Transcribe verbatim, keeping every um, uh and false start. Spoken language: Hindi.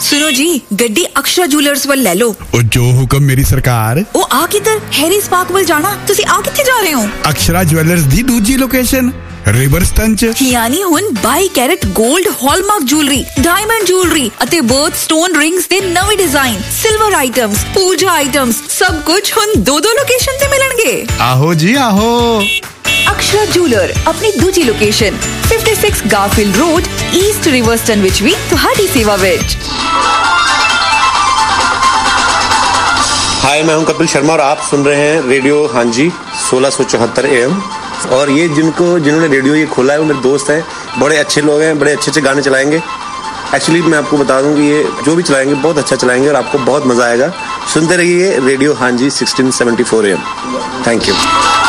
सुनो जी, गड्डी अक्षरा ज्वेलर्स ਵੱਲ ਲੈ ਲਓ। ਉਹ ਜੋ ਹੁਕਮ ਮੇਰੀ ਸਰਕਾਰ। ਉਹ ਆ ਕਿੱਧਰ? ਹੈਰੀਸ ਪਾਰਕ ਵੱਲ ਜਾਣਾ। ਤੁਸੀਂ ਆ ਕਿੱਥੇ ਜਾ ਰਹੇ ਹੋ? ਅਕਸ਼ਰਾ ज्वेलर्स ਦੀ ਦੂਜੀ ਲੋਕੇਸ਼ਨ ਰਿਵਰਸਟਨ ਚ। ਯਾਨੀ ਹੁਣ ਬਾਈ ਕੈਰਟ 골ਡ ਹਾਲਮਾਰਕ ਜੁਐਲਰੀ, ਡਾਇਮੰਡ ਜੁਐਲਰੀ ਅਤੇ ਬਰਥ ਸਟੋਨ ਰਿੰਗਸ ਦੇ ਨਵੇਂ ਡਿਜ਼ਾਈਨ, ਸਿਲਵਰ ਆਈਟਮਸ, ਪੂਜਾ ਆਈਟਮਸ, ਸਭ ਕੁਝ ਹੁਣ ਦੋ ਦੋ ਲੋਕੇਸ਼ਨ ਤੇ ਮਿਲਣਗੇ। ਆਹੋ ਜੀ ਆਹੋ। ਅਕਸ਼ਰਾ ਜੁਐਲਰ ਆਪਣੀ ਦੂਜੀ ਲੋਕੇਸ਼ਨ छप्पन गारफील्ड रोड, ईस्ट रिवर्सटन विच भी तुम्हारी सेवा विच। हाय, मैं हूं कपिल शर्मा और आप सुन रहे हैं रेडियो हाँ जी सोलह सौ चौहत्तर ए एम। और ये जिनको जिन्होंने रेडियो ये खोला है वो मेरे दोस्त हैं, बड़े अच्छे लोग हैं, बड़े अच्छे अच्छे गाने चलाएंगे। एक्चुअली मैं आपको बता दूं कि ये जो भी चलाएंगे बहुत अच्छा चलाएंगे और आपको बहुत मजा आएगा। सुनते रहिए रेडियो हाँ जी सोलह सौ चौहत्तर ए एम। Thank you.